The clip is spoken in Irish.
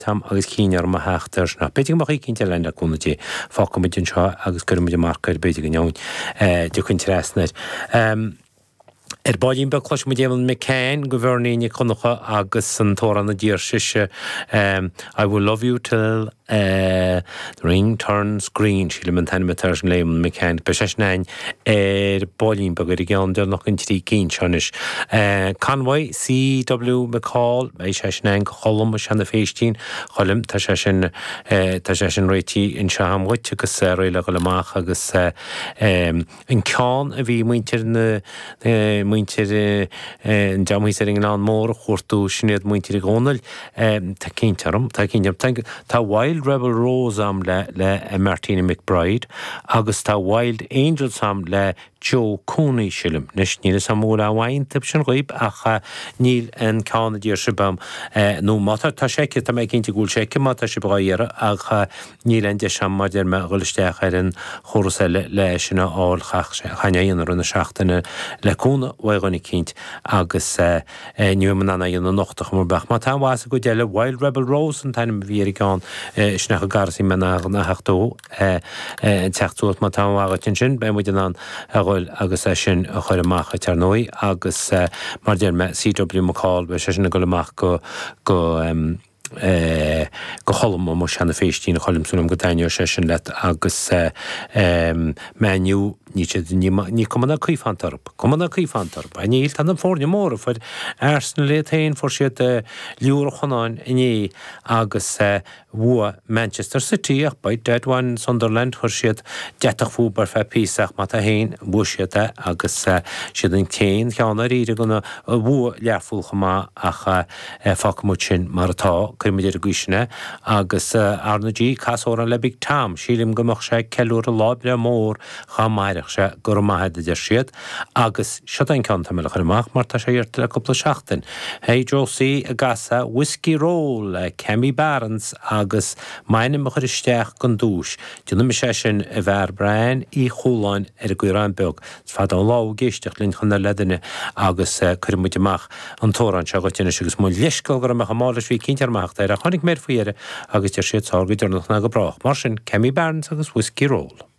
tam agus cíinear ma heachtar na beidir mar cinnte lena cúnatí fácomidin seo agus gurmuide marcair beidir gneáin de chun trasnaid. Báilín be chluis mu déann me céin go bhharnaíine chunacha agus an tóran na dír siise I will love you till the ring turns green síle man tainna tar an léim me céin be 6-9 báilín be gur gceann de nach an trí cín seanis. Conway C.W. McCall be 6-9 cholam sena féistín cholim tá sé sin réití in se hamhaid agus réile go leach agus an ceán a bhí muintir muintir an jamhaí sé an mór chóirtú sinnéad muintir gcónail tá cíntearm tá Wild Rebel Rose am le Martina McBride agus tá Wild Angels am le Joe Cooney sílim nes níl sam mór bhhain tip sin roiib ach níl an cána dír sibam nó mata tá seice tá mé cinnte gúil seice mata si báíar ach níl an de sem maidir me ghuiisteach ar an chóras le sinna áil chanéanar an na seachtainna le cúna bhhaighanna cinnt agus numan anna dhéanana nochtach mar bach má tá bhhaasa go déile Wild Rebel Rose an tainna bhíar gán sneach a garsaí mena na heachtó teachtúat má tá bhhagat sin be muidir an agus sin a chuir amach a tarnóí agus mar déir me C.W. McCall be sin na go amach go cholam ó sena féistín cholim súnam go daine sé sin le agus meniu ní cumna chuífantarp a níl tan an fórne mór fuir airsna le tain for siad liúr chonáin iné agus bhua Manchester City ach bei Deadwan Sunderland chuir siad deach fúbar fe písach má a héin buisiad agus siad an céin cheanna ríide gona bhua learfúlcha má ach facmú sin mar atá chuimiidir gúisina agus arnadí casóra le Big Tam sílim gomach sé ceúr a lábre mór chamáireach se gur maithe idir siad agus seo an canta me le chuach mar tá sé irta le coppla seachtain. Hey Josie a gasa Whiskey Roll Kemi Barnes agus maine mo chuir isteach gon dúis. Dúna me sé sin a bhar brein í choláin ar a Gúránbeg. Fad an lá géisteach linn chuna ledanna agus chuirmuideach an tóran se gotíine sigus mó leiscail gur me chamálas hí cintearmach ar a chonig mér faoire agus tir siad ságaid ar nach na go brach. Mar sin Kemi Barnes agus Whiskey Roll.